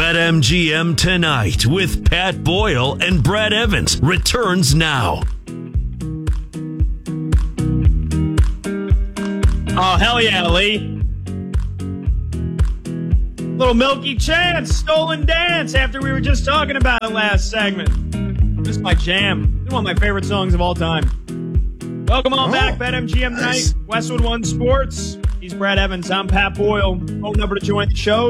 BetMGM Tonight with Pat Boyle and Brad Evans returns now. Oh, hell yeah, Lee. Little Milky Chance, Stolen Dance, after we were just talking about it last segment. This is my jam. This is one of my favorite songs of all time. Welcome on back, BetMGM Night, Westwood One Sports. He's Brad Evans. I'm Pat Boyle. Phone number to join the show,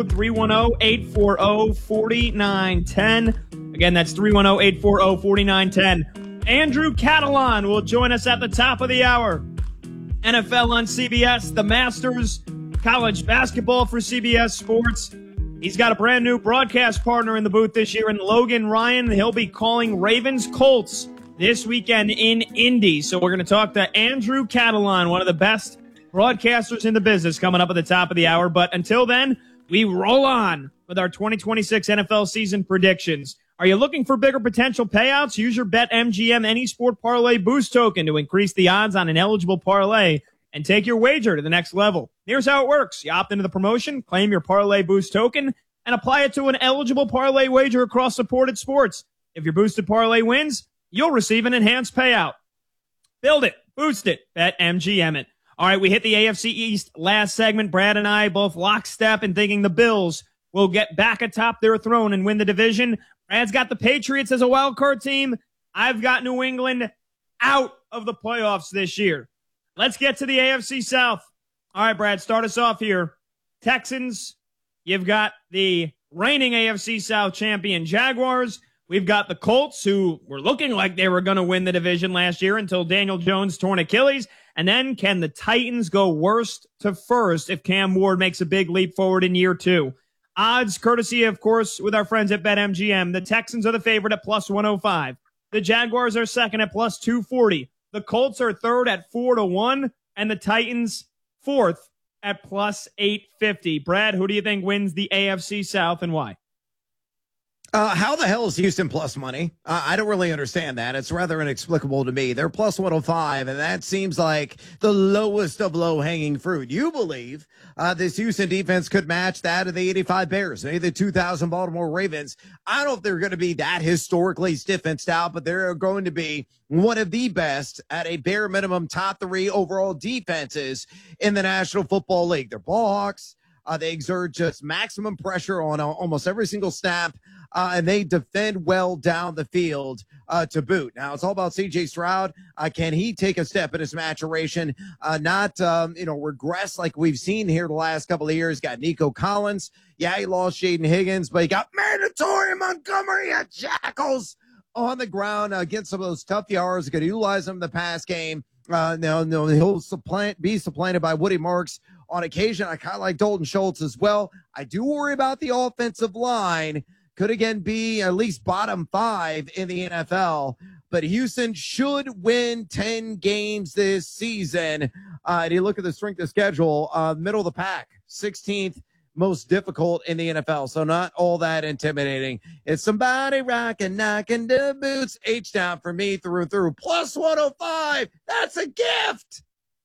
310-840-4910. Again, that's 310-840-4910. Andrew Catalan will join us at the top of the hour. NFL on CBS, the Masters, college basketball for CBS Sports. He's got a brand new broadcast partner in the booth this year in Logan Ryan. He'll be calling Ravens Colts this weekend in Indy. So we're going to talk to Andrew Catalan, one of the best broadcasters in the business, coming up at the top of the hour. But until then, we roll on with our 2026 NFL season predictions. Are you looking for bigger potential payouts? Use your BetMGM Any Sport Parlay Boost token to increase the odds on an eligible parlay and take your wager to the next level. Here's how it works. You opt into the promotion, claim your Parlay Boost token, and apply it to an eligible parlay wager across supported sports. If your boosted parlay wins, you'll receive an enhanced payout. Build it, boost it, BetMGM it. All right, we hit the AFC East last segment. Brad and I both lockstep in thinking the Bills will get back atop their throne and win the division. Brad's got the Patriots as a wild card team. I've got New England out of the playoffs this year. Let's get to the AFC South. All right, Brad, start us off here. Texans, you've got the reigning AFC South champion Jaguars. We've got the Colts, who were looking like they were going to win the division last year until Daniel Jones torn Achilles. And then can the Titans go worst to first if Cam Ward makes a big leap forward in year two? Odds, courtesy, of course, with our friends at BetMGM. The Texans are the favorite at plus 105. The Jaguars are second at plus 240. The Colts are third at 4-1. And the Titans fourth at plus 850. Brad, who do you think wins the AFC South and why? How the hell is Houston plus money? I don't really understand that. It's rather inexplicable to me. They're plus 105, and that seems like the lowest of low-hanging fruit. You believe this Houston defense could match that of the 85 Bears, maybe the 2000 Baltimore Ravens. I don't know if they're going to be that historically stiff and stout, but they're going to be one of the best at a bare minimum top 3 overall defenses in the National Football League. They're ball hawks. They exert just maximum pressure on almost every single snap, and they defend well down the field to boot. Now, it's all about C.J. Stroud. Can he take a step in his maturation, not regress like we've seen here the last couple of years? Got Nico Collins. Yeah, he lost Jaden Higgins, but he got mandatory Montgomery at Jackals on the ground against some of those tough yards. Going to utilize him in the pass game. No, he'll be supplanted by Woody Marks on occasion. I kind of like Dalton Schultz as well. I do worry about the offensive line. Could again be at least bottom 5 in the NFL. But Houston should win 10 games this season. And you look at the strength of schedule, middle of the pack, 16th most difficult in the NFL. So not all that intimidating. It's somebody rocking, knocking the boots. H-down for me through and through. Plus 105. That's a gift.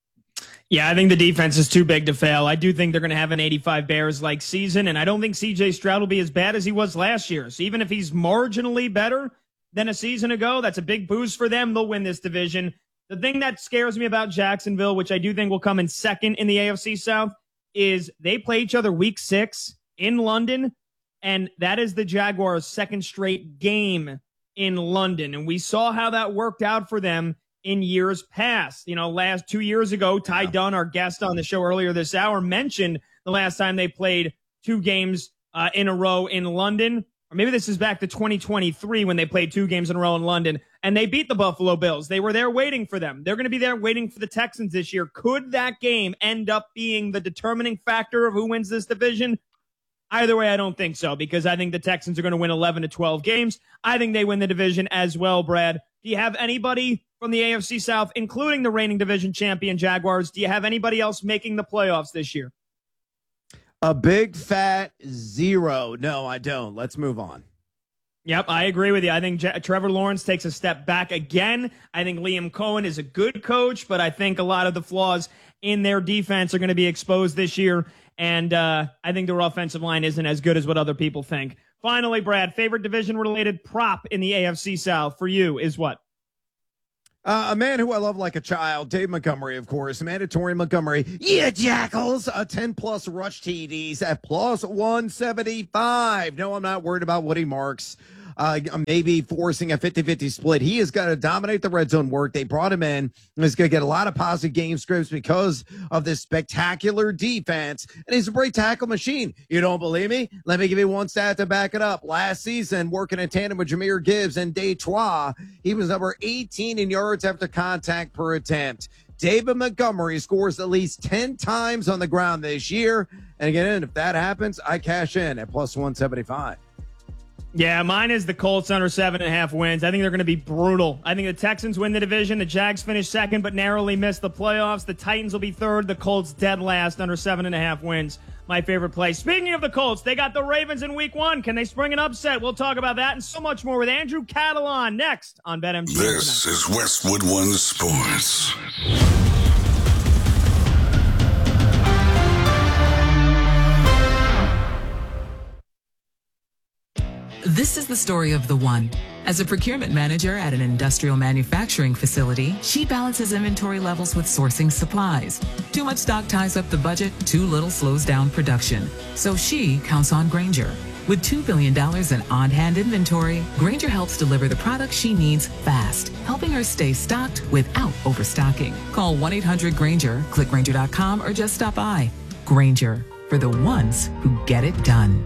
Yeah, I think the defense is too big to fail. I do think they're going to have an 85 Bears-like season, and I don't think C.J. Stroud will be as bad as he was last year. So even if he's marginally better than a season ago, that's a big boost for them. They'll win this division. The thing that scares me about Jacksonville, which I do think will come in second in the AFC South, is they play each other week 6 in London, and that is the Jaguars' second straight game in London. And we saw how that worked out for them in years past. Last 2 years ago, Ty Dunn, our guest on the show earlier this hour, mentioned the last time they played 2 games in a row in London. Or maybe this is back to 2023 when they played 2 games in a row in London, and they beat the Buffalo Bills. They were there waiting for them. They're going to be there waiting for the Texans this year. Could that game end up being the determining factor of who wins this division? Either way, I don't think so, because I think the Texans are going to win 11 to 12 games. I think they win the division as well, Brad. Do you have anybody from the AFC South, including the reigning division champion Jaguars? Do you have anybody else making the playoffs this year? A big fat 0. No, I don't. Let's move on. Yep, I agree with you. I think Trevor Lawrence takes a step back again. I think Liam Cohen is a good coach, but I think a lot of the flaws in their defense are going to be exposed this year, and I think their offensive line isn't as good as what other people think. Finally, Brad, favorite division-related prop in the AFC South for you is what? A man who I love like a child, Dave Montgomery, of course. Mandatory Montgomery. Yeah, Jackals. 10-plus rush TDs at plus 175. No, I'm not worried about Woody Marks. Maybe forcing a 50-50 split. He has got to dominate the red zone work. They brought him in. He's going to get a lot of positive game scripts because of this spectacular defense. And he's a great tackle machine. You don't believe me? Let me give you one stat to back it up. Last season, working in tandem with Jahmyr Gibbs and Detroit, he was number 18 in yards after contact per attempt. David Montgomery scores at least 10 times on the ground this year. And again, if that happens, I cash in at plus 175. Yeah, mine is the Colts under 7.5 wins. I think they're going to be brutal. I think the Texans win the division. The Jags finish second, but narrowly miss the playoffs. The Titans will be third. The Colts dead last under 7.5 wins. My favorite play. Speaking of the Colts, they got the Ravens in week 1. Can they spring an upset? We'll talk about that and so much more with Andrew Catalan next on BetMGM. This is Westwood One Sports. This is the story of the one. As a procurement manager at an industrial manufacturing facility, she balances inventory levels with sourcing supplies. Too much stock ties up the budget, too little slows down production. So she counts on Grainger. With $2 billion in on-hand inventory, Grainger helps deliver the products she needs fast, helping her stay stocked without overstocking. Call 1-800-GRAINGER, click Grainger.com, or just stop by. Grainger, for the ones who get it done.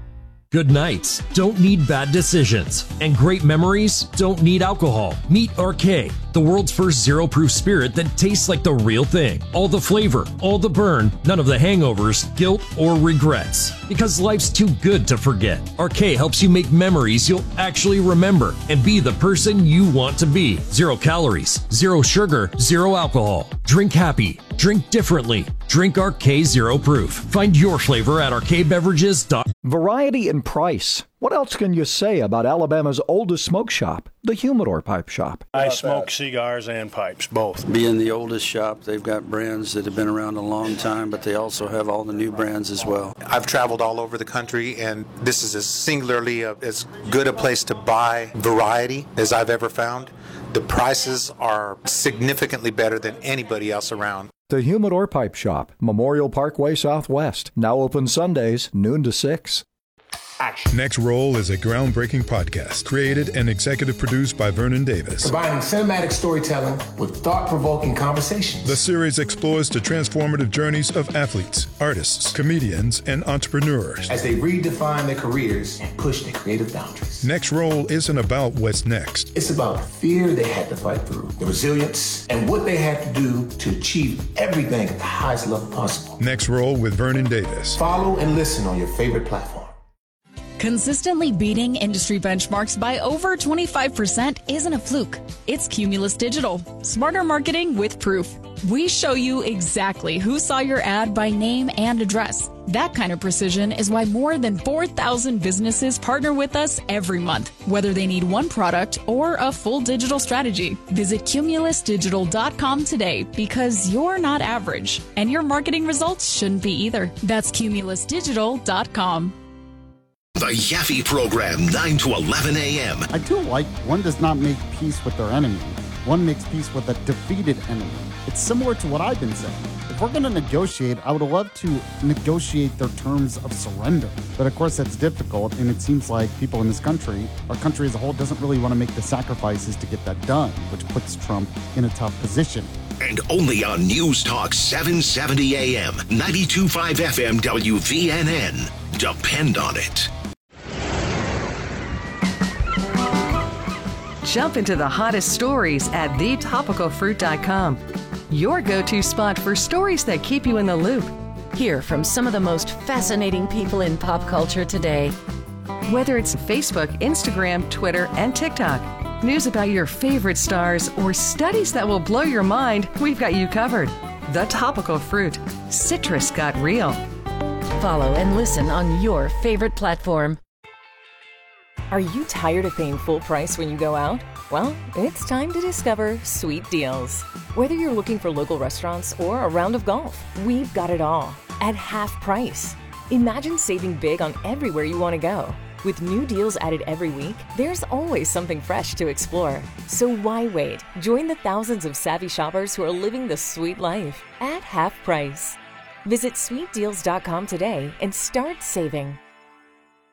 Good nights don't need bad decisions, and great memories don't need alcohol. Meet RK, the world's first zero-proof spirit that tastes like the real thing. All the flavor, all the burn, none of the hangovers, guilt, or regrets. Because life's too good to forget. RK helps you make memories you'll actually remember and be the person you want to be. 0 calories, 0 sugar, 0 alcohol. Drink happy. Drink differently. Drink RK Zero Proof. Find your flavor at rkbeverages.com. Variety and price. What else can you say about Alabama's oldest smoke shop, the Humidor Pipe Shop? I smoke cigars and pipes, both. Being the oldest shop, they've got brands that have been around a long time, but they also have all the new brands as well. I've traveled all over the country, and this is singularly as good a place to buy variety as I've ever found. The prices are significantly better than anybody else around. The Humidor Pipe Shop, Memorial Parkway Southwest. Now open Sundays, noon to 6. Action. Next Roll is a groundbreaking podcast created and executive produced by Vernon Davis. Combining cinematic storytelling with thought-provoking conversations. The series explores the transformative journeys of athletes, artists, comedians, and entrepreneurs as they redefine their careers and push their creative boundaries. Next Roll isn't about what's next. It's about the fear they had to fight through, the resilience, and what they had to do to achieve everything at the highest level possible. Next Roll with Vernon Davis. Follow and listen on your favorite platform. Consistently beating industry benchmarks by over 25% isn't a fluke. It's Cumulus Digital. Smarter marketing with proof. We show you exactly who saw your ad by name and address. That kind of precision is why more than 4,000 businesses partner with us every month, whether they need one product or a full digital strategy. Visit cumulusdigital.com today because you're not average, and your marketing results shouldn't be either. That's cumulusdigital.com. The Yaffe Program, 9 to 11 a.m. I do like one does not make peace with their enemy. One makes peace with a defeated enemy. It's similar to what I've been saying. If we're going to negotiate, I would love to negotiate their terms of surrender. But of course, that's difficult, and it seems like people in this country, our country as a whole, doesn't really want to make the sacrifices to get that done, which puts Trump in a tough position. And only on News Talk 770 AM, 92.5 FM WVNN. Depend on it. Jump into the hottest stories at thetopicalfruit.com. Your go-to spot for stories that keep you in the loop. Hear from some of the most fascinating people in pop culture today. Whether it's Facebook, Instagram, Twitter, and TikTok, news about your favorite stars, or studies that will blow your mind, we've got you covered. The Topical Fruit. Citrus got real. Follow and listen on your favorite platform. Are you tired of paying full price when you go out? Well, it's time to discover Sweet Deals. Whether you're looking for local restaurants or a round of golf, we've got it all at half price. Imagine saving big on everywhere you want to go. With new deals added every week, there's always something fresh to explore. So why wait? Join the thousands of savvy shoppers who are living the sweet life at half price. Visit sweetdeals.com today and start saving.